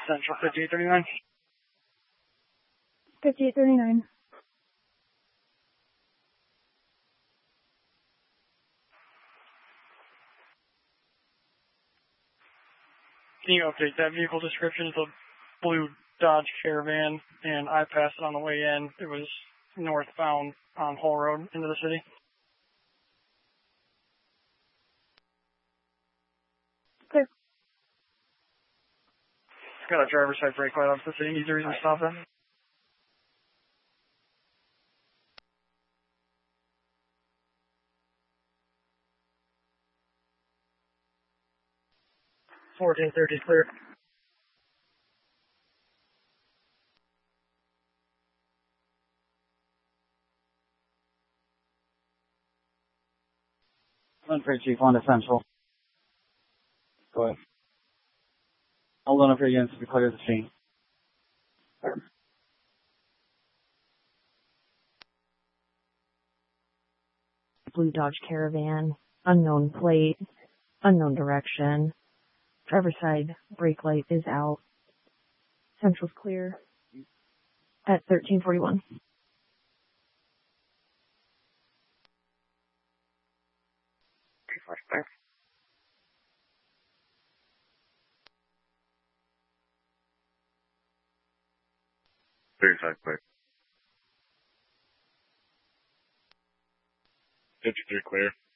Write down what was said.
Central 5839. 5839. Can you update that vehicle description? It's a blue Dodge Caravan, and I passed it on the way in. It was northbound on Hull Road into the city. Clear. It's got a driver's side brake light off the city. Needs a reason to stop it. $14.30 clear. Unfreight Chief on to Central. Go ahead. Hold on up here again so we clear the scene. Blue Dodge Caravan, unknown plate, unknown direction. Driver's side brake light is out. Central's clear at 1341. Flashback. Clear. 53 clear.